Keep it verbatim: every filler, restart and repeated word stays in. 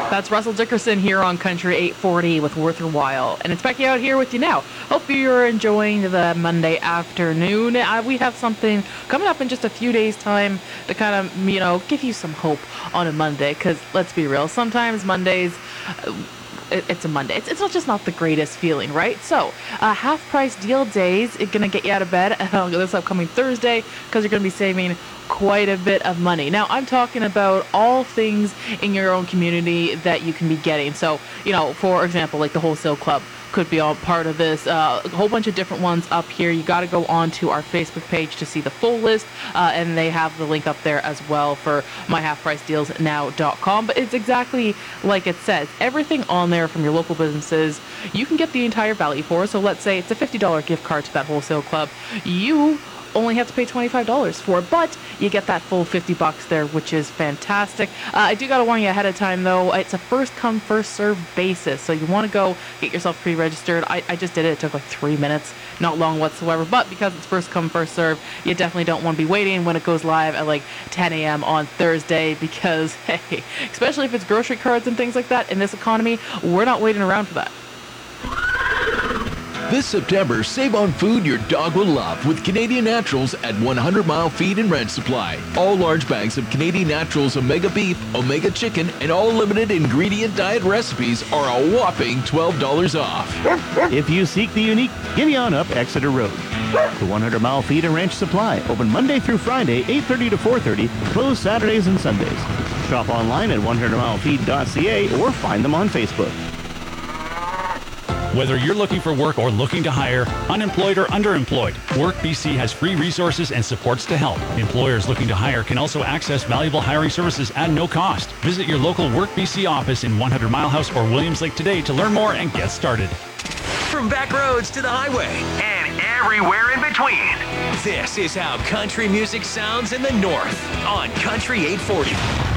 That's Russell Dickerson here on Country eight forty with Worth Your While. And it's Becky out here with you now. Hope you're enjoying the Monday afternoon. Uh, we have something coming up in just a few days' time to kind of, you know, give you some hope on a Monday. Because let's be real, sometimes Mondays... Uh, it's a Monday. It's, it's not just not the greatest feeling, right? So, uh, half price deal days is going to get you out of bed uh, this upcoming Thursday because you're going to be saving quite a bit of money. Now, I'm talking about all things in your own community that you can be getting. So, you know, for example, like the Wholesale Club could be all part of this. Uh, a whole bunch of different ones up here. You got to go on to our Facebook page to see the full list, uh, and they have the link up there as well for my half price deals now dot com. But it's exactly like it says. Everything on there from your local businesses, you can get the entire value for. So let's say it's a fifty dollars gift card to that Wholesale Club. You only have to pay twenty-five dollars for it, but you get that full fifty bucks there, which is fantastic. Uh, I do got to warn you ahead of time, though. It's a first come, first served basis, so you want to go get yourself pre-registered. I, I just did it. It took like three minutes, not long whatsoever, but because it's first come, first served, you definitely don't want to be waiting when it goes live at like ten a.m. on Thursday because, hey, especially if it's grocery cards and things like that in this economy, we're not waiting around for that. This September, save on food your dog will love with Canadian Naturals at one hundred mile Feed and Rent Supply. All large bags of Canadian Naturals Omega Beef, Omega Chicken, and all limited ingredient diet recipes are a whopping twelve dollars off. If you seek the unique, give on up Exeter Road. The one hundred mile Feed and Ranch Supply, open Monday through Friday, eight thirty to four thirty, closed Saturdays and Sundays. Shop online at one hundred mile feed dot c a or find them on Facebook. Whether you're looking for work or looking to hire, unemployed or underemployed, WorkBC has free resources and supports to help. Employers looking to hire can also access valuable hiring services at no cost. Visit your local WorkBC office in one hundred mile House or Williams Lake today to learn more and get started. From back roads to the highway and everywhere in between, this is how country music sounds in the North on Country eight forty.